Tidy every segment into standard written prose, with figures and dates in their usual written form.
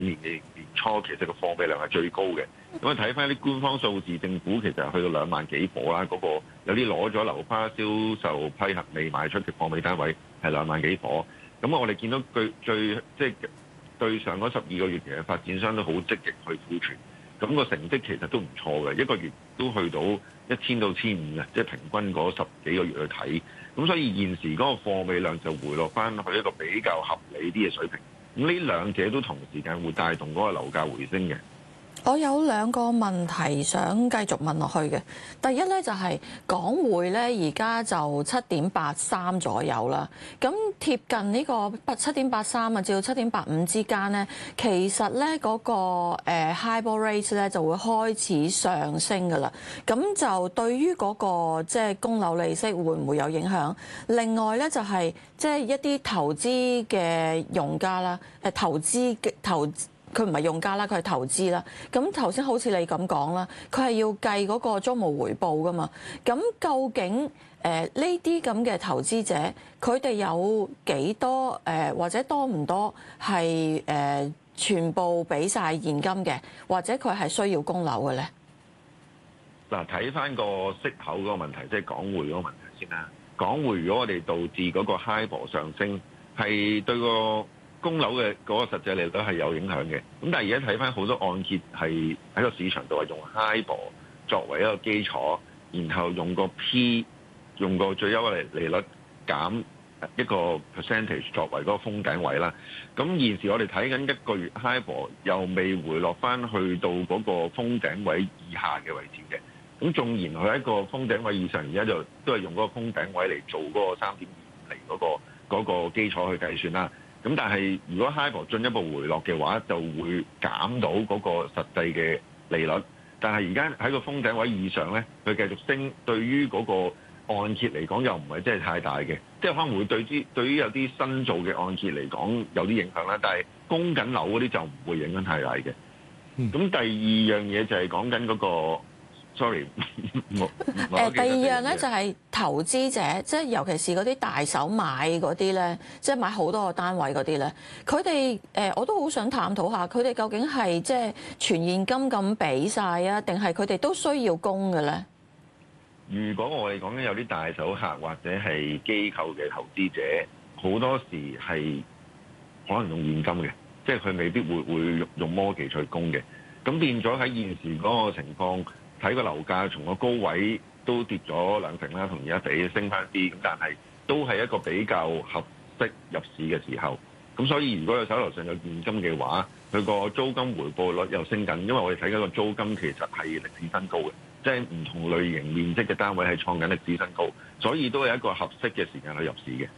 年初，其實個貨尾量係最高嘅。咁啊睇翻啲官方數字，政府其實去到2萬幾夥啦，嗰個有啲攞咗樓花銷售批核未賣出嘅貨尾單位係2萬幾夥。咁我哋見到佢即係對上嗰12個月，其實發展商都好積極去庫存，咁個成績其實都唔錯嘅，一個月都去到1000到1500嘅，即係平均嗰10幾個月去睇。咁所以現時嗰個貨尾量就回落翻去一個比較合理啲嘅水平。咁呢兩者都同時間會帶動嗰個樓價回升嘅。 我有2個問題想繼續問落去嘅。第一咧就係港匯咧，而家就7.83左右啦。咁貼近呢個7.83啊，至到7.85之間咧，其實咧嗰個HIBOR rate 咧就會開始上升㗎啦。咁就對於嗰個即係供樓利息會唔會有影響？另外咧就係即係一啲投資嘅用家啦，佢唔係用家啦，佢係投資啦。咁頭先好似你咁講啦，佢係要計嗰個租務回報噶嘛。咁究竟呢啲咁嘅投資者，佢哋有幾多或者多唔多係全部俾晒現金嘅，或者佢係需要供樓嘅咧？ 嗱，睇翻個息口嗰個問題，即係港匯嗰個問題先啦。港匯如果我哋導致嗰個 HIBOR 上升，係對個供樓嘅嗰個實際利率係有影響嘅，咁但係而家睇翻好多按揭係喺個市場度係用 HIBOR 作為一個基礎，然後用個 P 用個最優惠利率減一個 percentage 作為嗰個封頂位啦。咁現時我哋睇緊一個月 HIBOR 又未回落翻去到嗰個封頂位以下嘅位置嘅，咁縱然佢喺個封頂位以上，而家就都係用嗰個封頂位嚟做嗰個3.25厘嗰個基礎去計算啦。咁但係如果 HIBOR 進一步回落嘅話，就會減到嗰個實際嘅利率。但係而家喺個封頂位以上咧，佢繼續升，對於嗰個按揭嚟講又唔係真係太大嘅，即係可能會對於有啲新造嘅按揭嚟講有啲影響啦。但係供緊樓嗰啲就唔會影響太大嘅。咁第二樣嘢就係講緊嗰個。Sorry， 第二樣咧就係投資者，即係尤其是嗰啲大手買嗰啲咧，即係買好多個單位嗰啲咧，佢哋我都好想探討下，佢哋究竟係即係全現金咁俾晒啊，定係佢哋都需要供嘅咧？ 如果我哋講緊有啲大手客或者係機構嘅投資者，好多時係可能用現金嘅，即係佢未必會用mortgage去供嘅，咁變咗喺現時嗰個情況。睇個樓價從個高位都跌咗2成啦，同而家比升翻啲，咁但係都係一個比較合適入市嘅時候。咁所以如果有手頭上有現金嘅話，佢個租金回報率又升緊，因為我哋睇緊個租金其實係歷史新高嘅，即係唔同類型面積嘅單位係創緊歷史新高，所以都係一個合適嘅時間去入市嘅。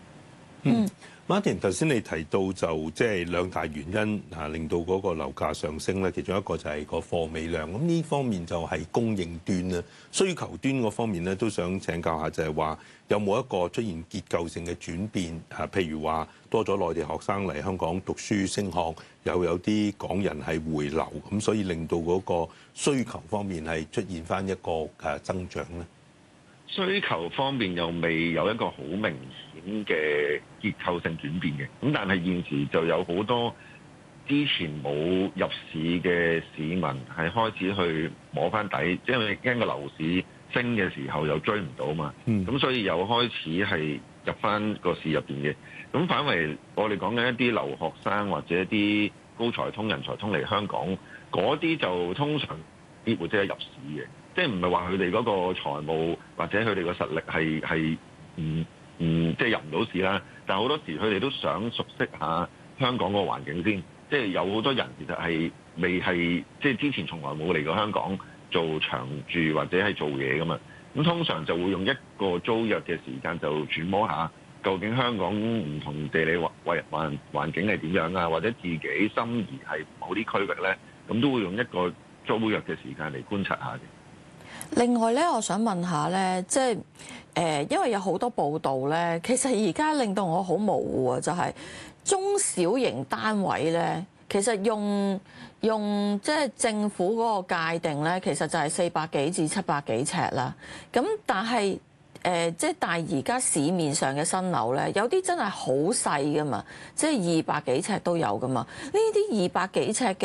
Martin， 頭先你提到就即係2大原因令到嗰個樓價上升咧，其中一個就係個貨尾量。咁呢方面就係供應端啦，需求端嗰方面咧都想請教下，就係話有冇一個出現結構性嘅轉變？譬如話多咗內地學生嚟香港讀書升學，又有啲港人係回流，咁所以令到嗰個需求方面係出現翻一個增長咧。 需求方面又未有一個好明顯嘅結構性轉變嘅，咁但係現時就有好多之前冇入市嘅市民係開始去摸翻底，因為驚個樓市升嘅時候又追唔到嘛，咁所以又開始係入翻個市入邊嘅。咁反為我哋講緊一啲留學生或者一啲高才通、人才通嚟香港，嗰啲就通常必會即係入市嘅。即係唔係話佢哋嗰個財務或者佢哋個實力係即係入唔到市啦，但係好多時佢哋都想熟悉下香港個環境先。即係有好多人其實係未係即係之前從來冇嚟過香港做長住或者係做嘢噶嘛。咁通常就會用一個租約嘅時間就揣摩下究竟香港唔同地理環境係點樣啊，或者自己心儀係某啲區域咧，咁都會用一個租約嘅時間嚟觀察下嘅。 另外咧，我想問下咧，即係因為有好多報道咧，其實而家令到我好模糊啊，就係中小型單位咧，其實用即係政府嗰個界定咧，其實就係400幾至700幾尺啦。咁但係即係但係而家市面上嘅新樓咧，有啲真係好細噶嘛，即係200幾尺都有噶嘛。呢啲200幾尺嘅